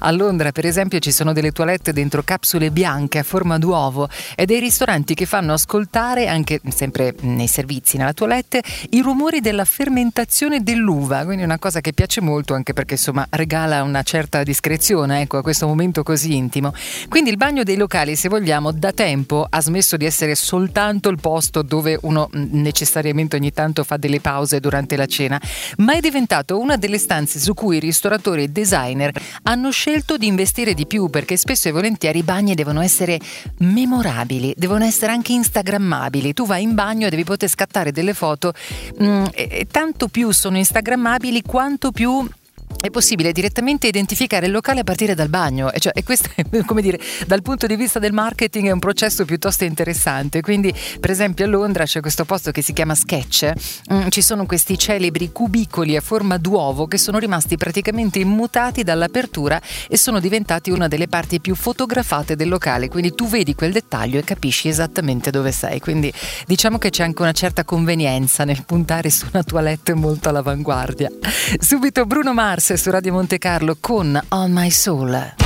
A Londra, per esempio, ci sono delle toilette dentro capsule bianche a forma d'uovo e dei ristoranti che fanno ascoltare, anche sempre nei servizi, nella toilette, i rumori della fermentazione dell'uva, quindi una cosa che piace molto, anche perché insomma regala una certa discrezione, ecco, a questo momento così intimo. Quindi il bagno dei locali, se vogliamo, da tempo ha smesso di essere soltanto il posto dove uno necessariamente ogni tanto fa delle pause durante la cena, ma è diventato una delle stanze su cui i ristoratori e designer hanno scelto di investire di più, perché spesso e volentieri i bagni devono essere memorabili, devono essere anche instagrammabili. Tu vai in bagno e devi poter scattare delle foto e tanto più sono instagrammabili quanto più è possibile direttamente identificare il locale a partire dal bagno, e questo è, come dire, dal punto di vista del marketing è un processo piuttosto interessante. Quindi per esempio a Londra c'è questo posto che si chiama Sketch, ci sono questi celebri cubicoli a forma d'uovo che sono rimasti praticamente immutati dall'apertura e sono diventati una delle parti più fotografate del locale, quindi tu vedi quel dettaglio e capisci esattamente dove sei. Quindi diciamo che c'è anche una certa convenienza nel puntare su una toilette molto all'avanguardia. Subito Bruno Mars su Radio Monte Carlo con On My Soul.